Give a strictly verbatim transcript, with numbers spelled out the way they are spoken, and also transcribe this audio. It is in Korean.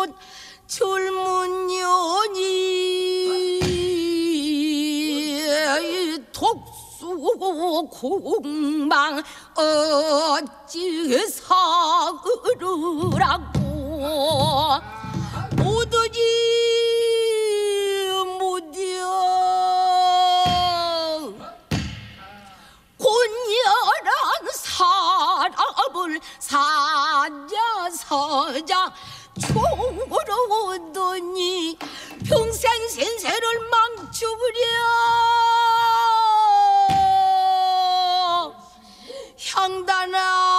젊은 년이 독수 공망 어찌 사으라고 오더니 무디어 곤열한 사람을 사자서자 총으로 오더니 평생 생세를 망쳐버려 향단아